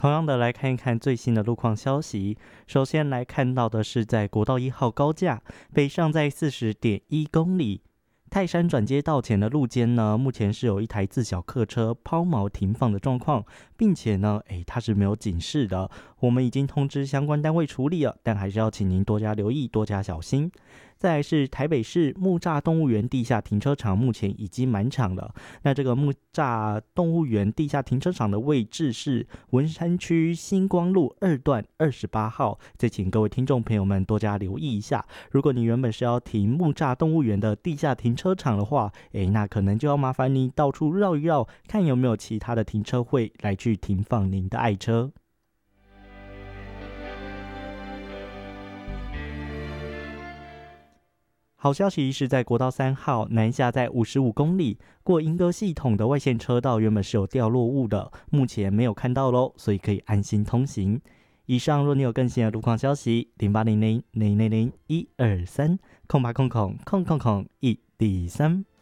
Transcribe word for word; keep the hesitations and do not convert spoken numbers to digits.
同样的，来看一看最新的路况消息。首先来看到的是，在国道一号高架北上在 四十点一公里，泰山转接道前的路肩呢，目前是有一台自小客车抛锚停放的状况，并且呢，诶，它是没有警示的。我们已经通知相关单位处理了，但还是要请您多加留意，多加小心。再来是台北市木栅动物园地下停车场，目前已经满场了。那这个木栅动物园地下停车场的位置是文山区星光路二段二十八号，再请各位听众朋友们多加留意一下。如果你原本是要停木栅动物园的地下停车场的话，诶，那可能就要麻烦你到处绕一绕，看有没有其他的停车位来去停放您的爱车。好消息是在国道三号南下在五十五公里过莺歌系统的外线车道，原本是有掉落物的，目前没有看到咯，所以可以安心通行。以上若你有更新的路况消息，零八零零零零零一二三空八空空空空空一第三。